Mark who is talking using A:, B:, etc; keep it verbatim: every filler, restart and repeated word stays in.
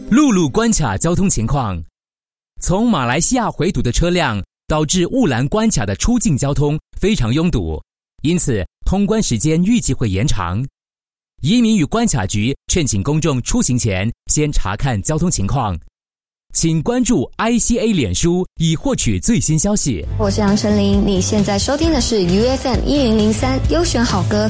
A: 陆路关卡交通情况。从马来西亚回堵的车辆导致雾兰关卡的出境交通非常拥堵，因此通关时间预计会延长。移民与关卡局劝请公众出行前先查看交通情况。请关注 I C A 脸书以获取最新消息。
B: 我是杨丞琳，你现在收听的是 U F M 一零零三优选好歌